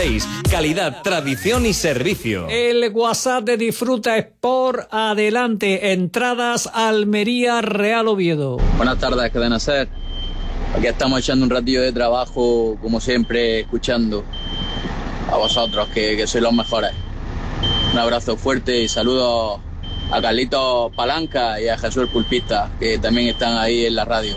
Calidad, tradición y servicio. El WhatsApp de Disfruta Sport, adelante, entradas Almería Real Oviedo. Buenas tardes, Cadena Ser. Aquí estamos echando un ratillo de trabajo, como siempre, escuchando a vosotros, que sois los mejores. Un abrazo fuerte y saludos a Carlitos Palanca y a Jesús el Pulpista, que también están ahí en la radio.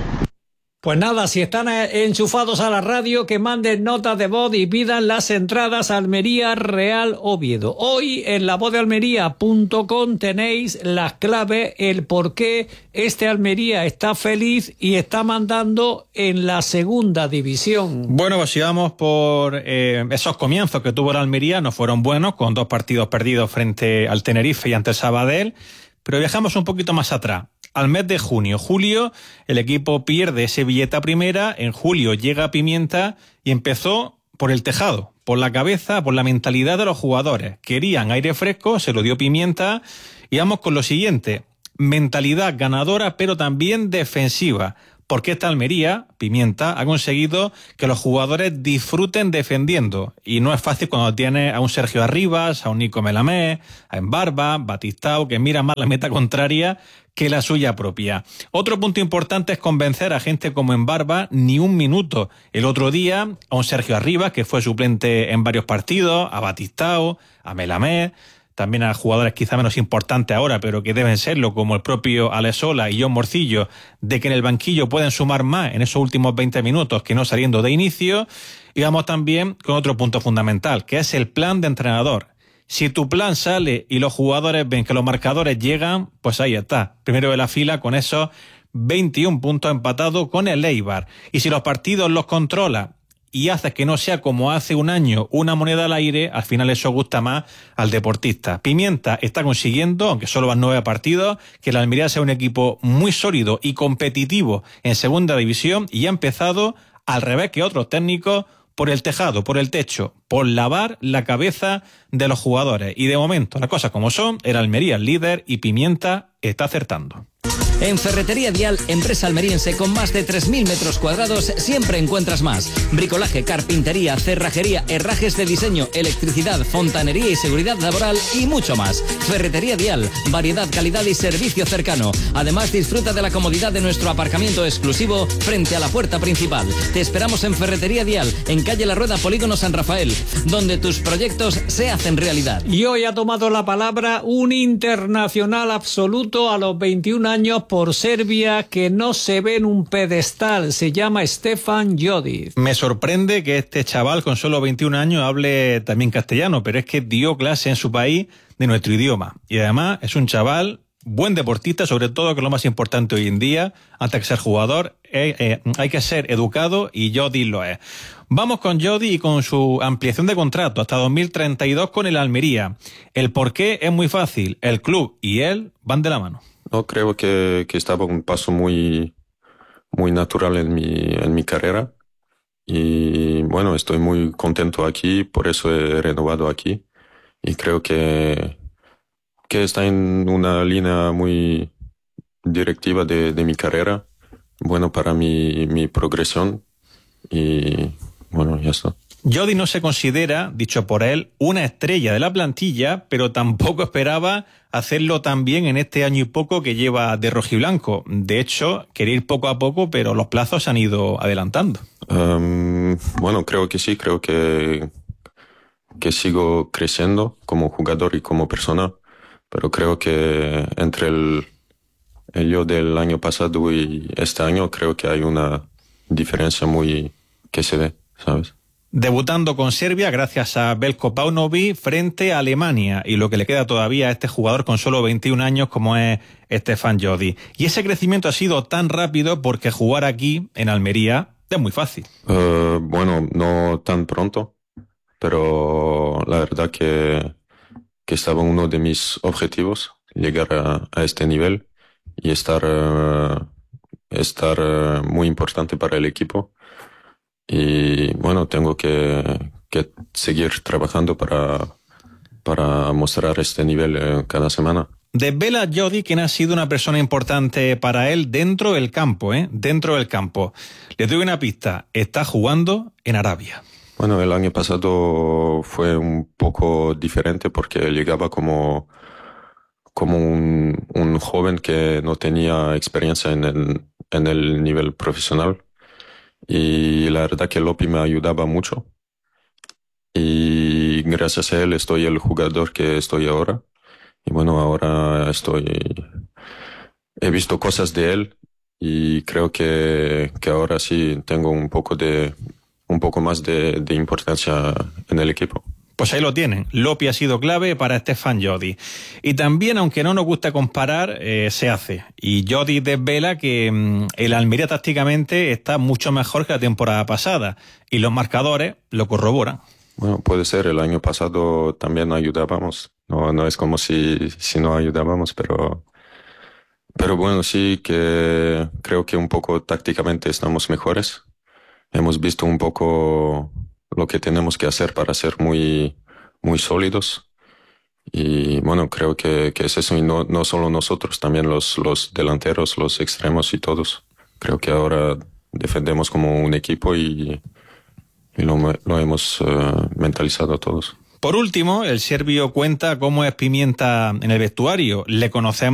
Pues nada, si están enchufados a la radio, que manden notas de voz y pidan las entradas a Almería Real Oviedo. Hoy en lavozdealmería.com tenéis las claves, el por qué este Almería está feliz y está mandando en la segunda división. Bueno, pues si vamos por esos comienzos que tuvo el Almería, no fueron buenos, con 2 partidos perdidos frente al Tenerife y ante el Sabadell, pero viajamos un poquito más atrás. Al mes de junio, julio, el equipo pierde ese billete a primera, en julio llega Pimienta y empezó por el tejado, por la cabeza, por la mentalidad de los jugadores. Querían aire fresco, se lo dio Pimienta y vamos con lo siguiente, mentalidad ganadora pero también defensiva. Porque esta Almería, Pimienta, ha conseguido que los jugadores disfruten defendiendo. Y no es fácil cuando tienes a un Sergio Arribas, a un Nico Melamé, a Embarba, Batistao, que mira más la meta contraria que la suya propia. Otro punto importante es convencer a gente como Embarba ni un minuto. El otro día, a un Sergio Arribas, que fue suplente en varios partidos, a Batistao, a Melamé, también a jugadores quizá menos importantes ahora, pero que deben serlo, como el propio Alesola y John Morcillo, de que en el banquillo pueden sumar más en esos últimos 20 minutos que no saliendo de inicio. Y vamos también con otro punto fundamental, que es el plan de entrenador. Si tu plan sale y los jugadores ven que los marcadores llegan, pues ahí está, primero de la fila con esos 21 puntos empatados con el Eibar. Y si los partidos los controla y haces que no sea como hace un año una moneda al aire, al final eso gusta más al deportista. Pimienta está consiguiendo, aunque solo van 9 partidos, que la Almería sea un equipo muy sólido y competitivo en segunda división y ha empezado al revés que otros técnicos, por el tejado, por el techo, por lavar la cabeza de los jugadores. Y de momento, las cosas como son, el Almería el líder y Pimienta está acertando. En Ferretería Dial, empresa almeriense con más de 3.000 metros cuadrados, siempre encuentras más. Bricolaje, carpintería, cerrajería, herrajes de diseño, electricidad, fontanería y seguridad laboral y mucho más. Ferretería Dial, variedad, calidad y servicio cercano. Además, disfruta de la comodidad de nuestro aparcamiento exclusivo frente a la puerta principal. Te esperamos en Ferretería Dial, en calle La Rueda, Polígono San Rafael, donde tus proyectos se hacen realidad. Y hoy ha tomado la palabra un internacional absoluto a los 21 años por Serbia, que no se ve en un pedestal, se llama Stefan Jodic. Me sorprende que este chaval con solo 21 años hable también castellano, pero es que dio clase en su país de nuestro idioma. Y además es un chaval buen deportista, sobre todo, que es lo más importante hoy en día, antes que ser jugador, hay que ser educado y Jodic lo es. Vamos con Jodic y con su ampliación de contrato hasta 2032 con el Almería. El porqué es muy fácil, el club y él van de la mano. No, creo que estaba un paso muy natural en mi carrera y bueno, estoy muy contento aquí, por eso he renovado aquí y creo que está en una línea muy directiva de mi carrera, bueno para mi progresión y bueno, ya está. Jodic no se considera, dicho por él, una estrella de la plantilla, pero tampoco esperaba hacerlo tan bien en este año y poco que lleva de rojiblanco. De hecho, quería ir poco a poco, pero los plazos se han ido adelantando. Bueno, creo que sí, creo que sigo creciendo como jugador y como persona, pero creo que entre el yo del año pasado y este año creo que hay una diferencia muy que se ve, ¿sabes? Debutando con Serbia gracias a Veljko Paunovic frente a Alemania y lo que le queda todavía a este jugador con solo 21 años como es Stefan Jodic. Y ese crecimiento ha sido tan rápido porque jugar aquí en Almería es muy fácil. Bueno, no tan pronto, pero la verdad que estaba uno de mis objetivos, llegar a este nivel y estar muy importante para el equipo. Y bueno, tengo que seguir trabajando para mostrar este nivel cada semana. Desvela Jodic quien ha sido una persona importante para él dentro del campo, dentro del campo. Les doy una pista, está jugando en Arabia. Bueno, el año pasado fue un poco diferente porque llegaba como un joven que no tenía experiencia en el nivel profesional, y la verdad que Lopi me ayudaba mucho, y gracias a él estoy el jugador que estoy ahora. Y bueno, ahora he visto cosas de él y creo que ahora sí tengo un poco más de importancia en el equipo. Pues ahí lo tienen. Lopi ha sido clave para Stefan Jodi. Y también, aunque no nos gusta comparar, se hace. Y Jodi desvela que el Almería tácticamente está mucho mejor que la temporada pasada. Y los marcadores lo corroboran. Bueno, puede ser. El año pasado también ayudábamos. No es como si no ayudábamos, pero bueno, sí que creo que un poco tácticamente estamos mejores. Hemos visto un poco lo que tenemos que hacer para ser muy, muy sólidos. Y bueno, creo que es eso. Y no solo nosotros, también los delanteros, los extremos y todos. Creo que ahora defendemos como un equipo y lo hemos mentalizado todos. Por último, el serbio cuenta cómo es Pimienta en el vestuario. Le conocemos